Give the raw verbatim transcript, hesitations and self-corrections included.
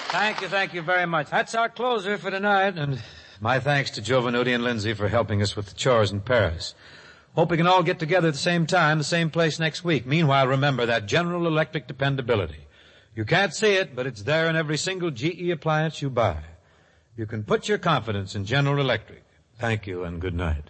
Thank you, thank you very much. That's our closer for tonight, and my thanks to Joe Venuti and Lindsay for helping us with the chores in Paris. Hope we can all get together at the same time, the same place next week. Meanwhile, remember that General Electric dependability. You can't see it, but it's there in every single G E appliance you buy. You can put your confidence in General Electric. Thank you and good night.